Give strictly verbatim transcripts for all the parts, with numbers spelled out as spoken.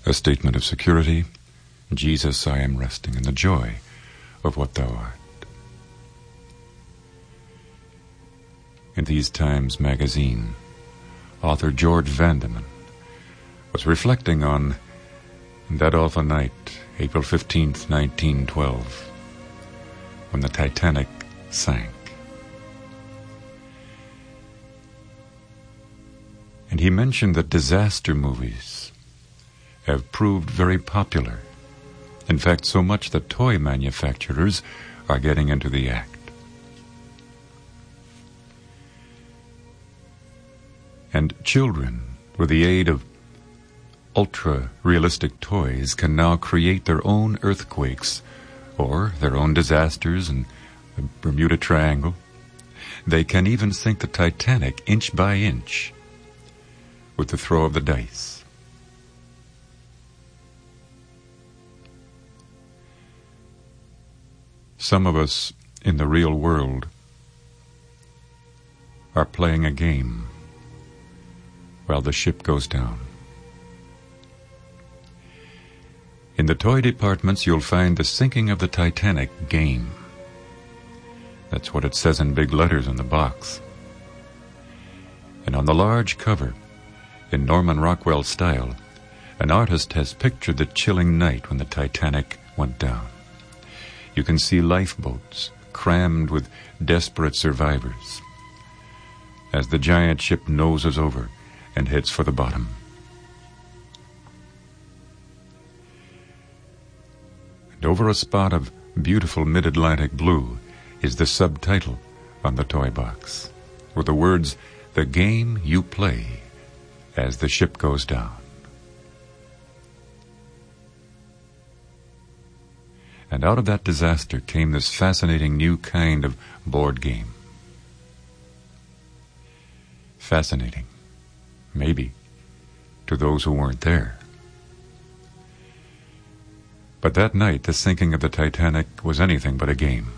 a statement of security. Jesus, I am resting in the joy of what thou art. In These Times magazine, author George Vandeman was reflecting on that awful night, April fifteenth, nineteen twelve, when the Titanic sank. And he mentioned that disaster movies have proved very popular. In fact, so much that toy manufacturers are getting into the act. And children, with the aid of ultra-realistic toys, can now create their own earthquakes or their own disasters in the Bermuda Triangle. They can even sink the Titanic inch by inch with the throw of the dice. Some of us in the real world are playing a game while the ship goes down. In the toy departments, you'll find the sinking of the Titanic game. That's what it says in big letters on the box. And on the large cover, in Norman Rockwell style, an artist has pictured the chilling night when the Titanic went down. You can see lifeboats crammed with desperate survivors as the giant ship noses over and heads for the bottom. And over a spot of beautiful mid-Atlantic blue is the subtitle on the toy box, with the words, "The game you play as the ship goes down." And out of that disaster came this fascinating new kind of board game. Fascinating, maybe, to those who weren't there. But that night, the sinking of the Titanic was anything but a game.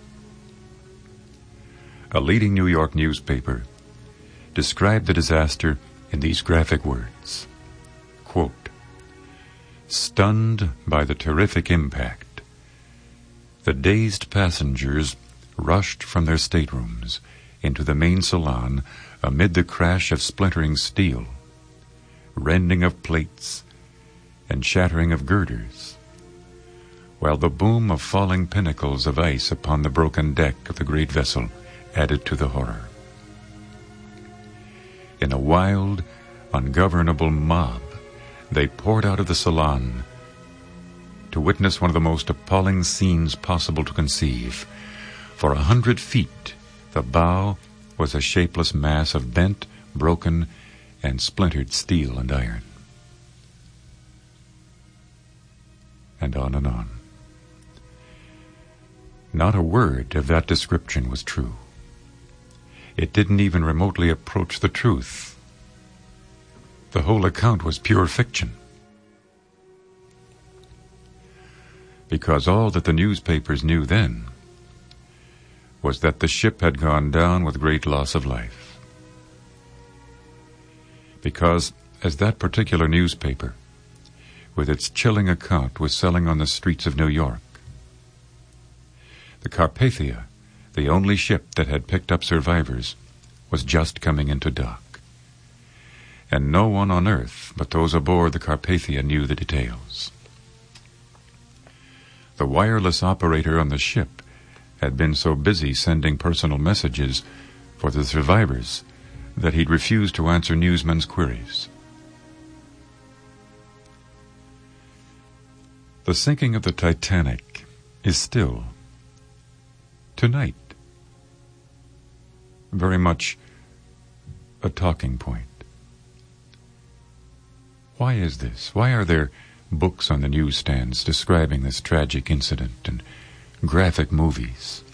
A leading New York newspaper described the disaster in these graphic words, quote, "Stunned by the terrific impact, the dazed passengers rushed from their staterooms into the main salon amid the crash of splintering steel, rending of plates, and shattering of girders, while the boom of falling pinnacles of ice upon the broken deck of the great vessel added to the horror. In a wild, ungovernable mob, they poured out of the salon to witness one of the most appalling scenes possible to conceive. For a hundred feet, the bow was a shapeless mass of bent, broken, and splintered steel and iron." And on and on. Not a word of that description was true. It didn't even remotely approach the truth. The whole account was pure fiction. Because all that the newspapers knew then was that the ship had gone down with great loss of life. Because, as that particular newspaper, with its chilling account, was selling on the streets of New York, the Carpathia, the only ship that had picked up survivors, was just coming into dock. And no one on earth but those aboard the Carpathia knew the details. The wireless operator on the ship had been so busy sending personal messages for the survivors that he'd refused to answer newsmen's queries. The sinking of the Titanic is still, tonight, very much a talking point. Why is this? Why are there books on the newsstands describing this tragic incident and graphic movies?